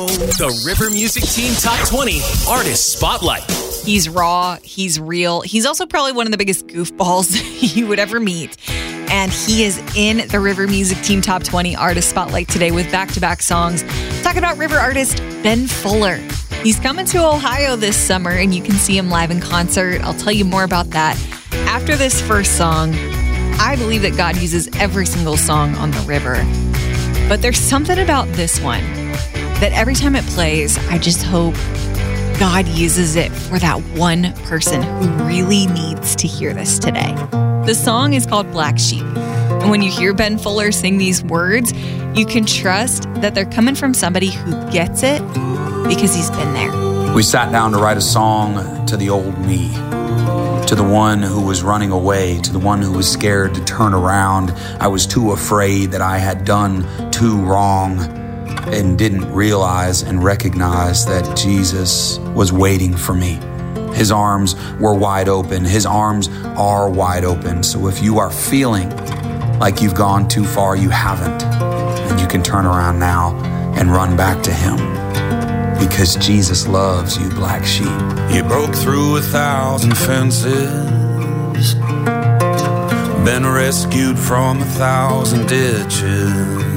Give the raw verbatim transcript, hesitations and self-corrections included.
The River Music Team Top twenty Artist Spotlight. He's raw, he's real. He's also probably one of the biggest goofballs you would ever meet. And he is in the River Music Team Top twenty Artist Spotlight today with back-to-back songs. Talking about River artist Ben Fuller. He's coming to Ohio this summer, and you can see him live in concert. I'll tell you more about that after this first song. I believe that God uses every single song on the river. But there's something about this one that every time it plays, I just hope God uses it for that one person who really needs to hear this today. The song is called Black Sheep. And when you hear Ben Fuller sing these words, you can trust that they're coming from somebody who gets it because he's been there. We sat down to write a song to the old me, to the one who was running away, to the one who was scared to turn around. I was too afraid that I had done too wrong and didn't realize and recognize that Jesus was waiting for me. His arms were wide open. His arms are wide open. So if you are feeling like you've gone too far, you haven't. And you can turn around now and run back to him because Jesus loves you, black sheep. You broke through a thousand fences, been rescued from a thousand ditches.